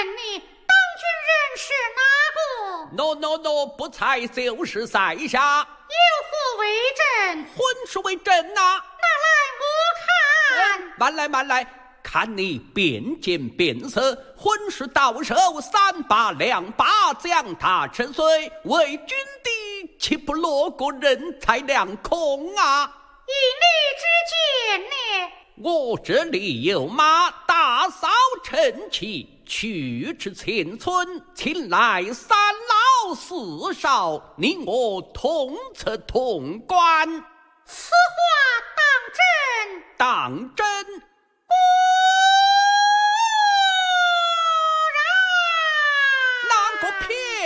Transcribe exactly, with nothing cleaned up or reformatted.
问你，当军人是哪个 ？No no no， 不才就是在下。 有何为证？ 浑是为证呐、啊。 拿来我看。 嗯、慢来慢来。看你变见变色，浑是到手三把两把，将他沉碎，为君的岂不落过人财两空啊？ 以你之见呢？ 我这里有马，大扫陈其去至前村，请来三老四少，你我同策同观。 此话当真？ 当真。 哦